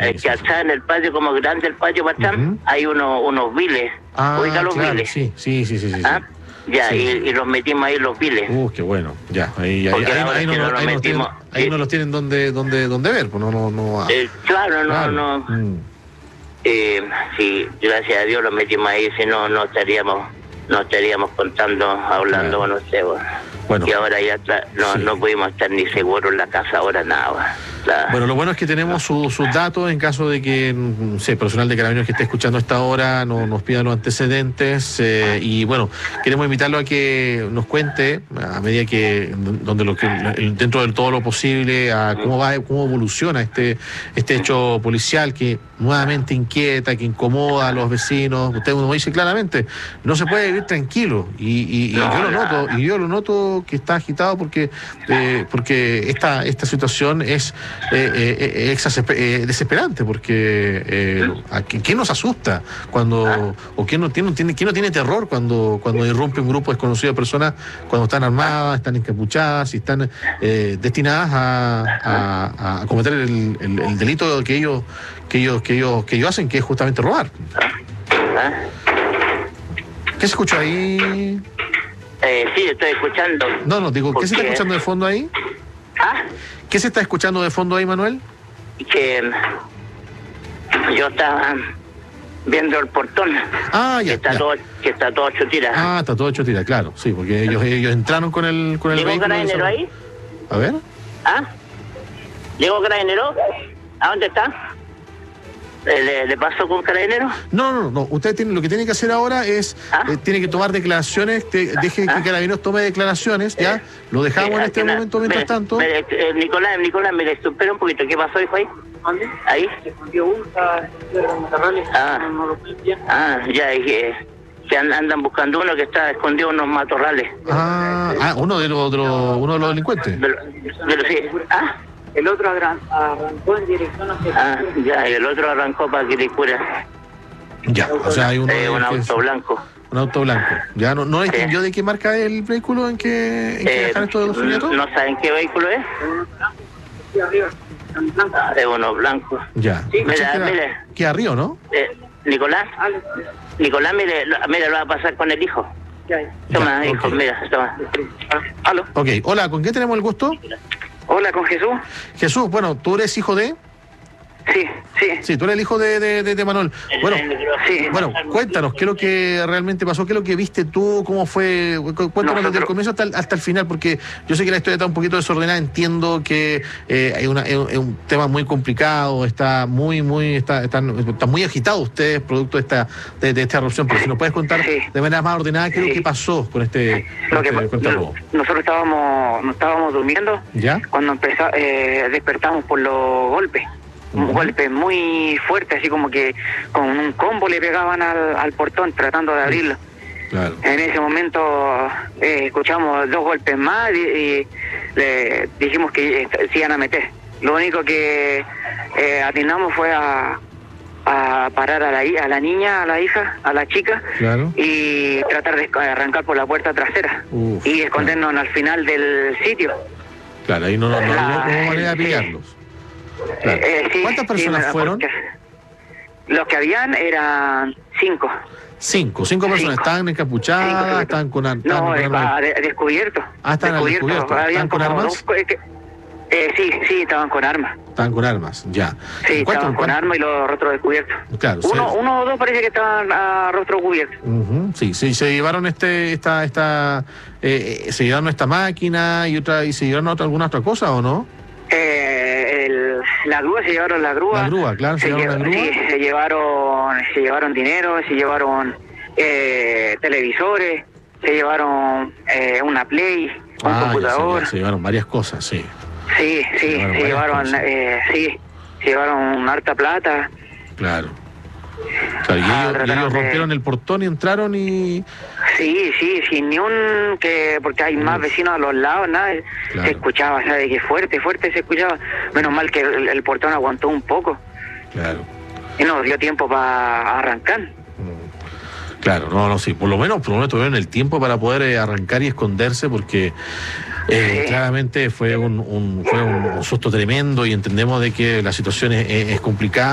es que atrás en el patio, como grande el patio para atrás, hay unos viles. Oiga los viles. Sí. ¿Ah? Ya, sí. Y los metimos ahí los viles. Qué bueno, ya. Ahí no los tienen donde ver, pues no. Claro, no. Sí, gracias a Dios los metimos ahí, si no estaríamos contando, hablando con ustedes. Bueno, y ahora ya no pudimos estar ni seguros en la casa, ahora nada. Bueno, lo bueno es que tenemos sus datos en caso de que, personal de Carabineros que esté escuchando a esta hora nos pida los antecedentes, y bueno, queremos invitarlo a que nos cuente a medida que dentro de todo lo posible a cómo evoluciona este hecho policial que nuevamente inquieta, que incomoda a los vecinos. Usted nos dice claramente, no se puede vivir tranquilo y yo lo noto que está agitado porque esta situación es desesperante, porque ¿quién nos asusta quién no tiene terror cuando irrumpe un grupo desconocido de personas, cuando están armadas, están encapuchadas y están destinadas a cometer el delito que ellos hacen, que es justamente robar? ¿Qué se escucha ahí? Sí, estoy escuchando. No, digo, ¿qué se está escuchando de fondo ahí? ¿Qué se está escuchando de fondo ahí, Manuel? Que yo estaba viendo el portón. Ya. Que está todo hecho tira. Está todo hecho tira, claro. Sí, porque ellos entraron con el vehículo. ¿Llegó Carabinero ahí? A ver. ¿Llegó Carabinero? ¿A dónde está? ¿Le pasó con Carabineros? No. Usted lo que tiene que hacer ahora es tiene que tomar declaraciones. Deje que Carabineros tome declaraciones, ¿ya? Lo dejamos en este momento mientras tanto. Nicolás, mire, espera un poquito. ¿Qué pasó, hijo, ahí? ¿Dónde? Ahí. Se escondió uno, no lo pillan. Ya, que andan buscando uno que está escondido en unos matorrales. Uno de los delincuentes. Sí. El otro arrancó en dirección hacia... y el otro arrancó para Quilicura. Ya, o sea, hay un auto blanco. Un auto blanco. ¿Ya no distinguió de qué marca es el vehículo en que dejaron estos de los sujetos? ¿No saben qué vehículo es? Sí, arriba. Es uno blanco. Ya. Sí, mire. ¿Qué arriba, no? Nicolás, mire, lo va a pasar con el hijo. Toma, hijo, mira, toma. ¿Aló? Ok, hola, ¿con qué tenemos el gusto? Hola, ¿con Jesús? Jesús, bueno, ¿tú eres hijo de...? Sí. Sí, tú eres el hijo de Manuel. Bueno, cuéntanos, ¿qué es lo que realmente pasó? ¿Qué es lo que viste tú? ¿Cómo fue? Cuéntanos desde el comienzo hasta el final, porque yo sé que la historia está un poquito desordenada, entiendo que es un tema muy complicado, está muy agitado ustedes, producto de esta erupción, pero si nos puedes contar de manera más ordenada qué es lo que pasó con este robo. Nosotros no estábamos durmiendo, ¿ya? Cuando despertamos por los golpes. Un golpe muy fuerte, así como que con un combo le pegaban al portón tratando de abrirlo. Claro. En ese momento escuchamos 2 golpes más y le dijimos que se iban a meter. Lo único que atinamos fue a parar a la niña, a la hija, a la chica, claro, y tratar de arrancar por la puerta trasera y escondernos al final del sitio. Claro, ahí no hubo manera de pillarlos. Claro. ¿Cuántas personas fueron? Los que habían eran 5. 5 personas. ¿Estaban encapuchadas? ¿Estaban con armas? No, descubierto. Estaban al descubierto. ¿Estaban con armas? Sí, estaban con armas. Estaban con armas, ya. Sí, estaban con armas y los rostros descubiertos. Claro. Uno o dos parece que estaban a rostro cubierto. Sí, se llevaron se llevaron esta máquina y se llevaron alguna otra cosa, ¿o no? La grúa, se llevaron la grúa. La grúa, claro, se llevaron la grúa. Sí, se llevaron dinero, se llevaron televisores, se llevaron una Play, un computador. Se llevaron varias cosas, sí. Sí, se llevaron harta plata. Claro. Y ellos rompieron el portón y entraron y... Sí, sin ni un... porque hay más vecinos a los lados, nada. Claro. Se escuchaba, ¿sabes? Que fuerte se escuchaba. Menos mal que el portón aguantó un poco. Claro. Y nos dio tiempo para arrancar. Claro, sí. Por lo menos tuvieron el tiempo para poder arrancar y esconderse, porque... claramente fue un susto tremendo y entendemos de que la situación es complicada.